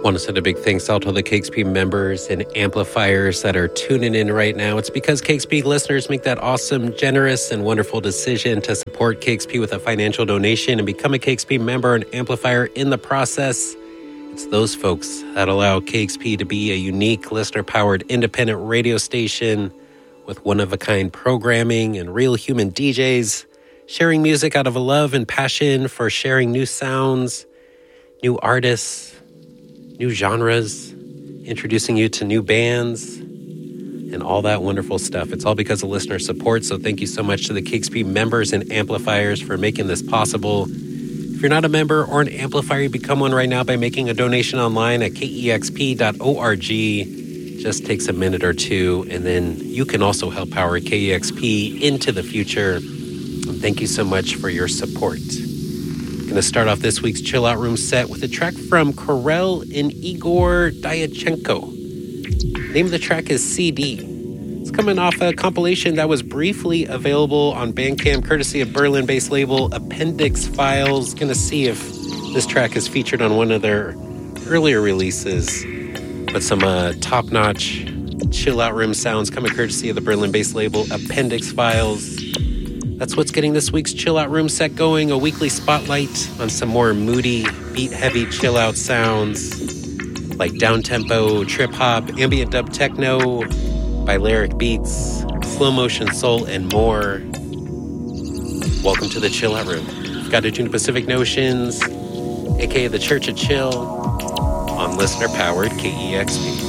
Want to send a big thanks out to all the KXP members and amplifiers that are tuning in right now. It's because KXP listeners make that awesome, generous, and wonderful decision to support KXP with a financial donation and become a KXP member and amplifier in the process. It's those folks that allow KXP to be a unique, listener-powered, independent radio station with one-of-a-kind programming and real human DJs, sharing music out of a love and passion for sharing new sounds, new artists, new genres, introducing you to new bands, and all that wonderful stuff. It's all because of listener support, so thank you so much to the KXP members and amplifiers for making this possible. If you're not a member or an amplifier, you become one right now by making a donation online at kexp.org. Just takes a minute or two, and then you can also help power KEXP into the future. And thank you so much for your support. Going to start off this week's Chill Out Room set with a track from Karel and Igor Dyachenko. Name of the track is CD. It's coming off a compilation that was briefly available on Bandcamp, courtesy of Berlin-based label Appendix Files. Going to see if this track is featured on one of their earlier releases. But some top-notch Chill Out Room sounds coming courtesy of the Berlin-based label Appendix Files. That's what's getting this week's Chill Out Room set going, a weekly spotlight on some more moody, beat-heavy chill-out sounds like down-tempo, trip-hop, ambient dub techno, Balearic beats, slow-motion soul, and more. Welcome to the Chill Out Room. We've got to tune Pacific Notions, a.k.a. the Church of Chill, on listener-powered KEXP.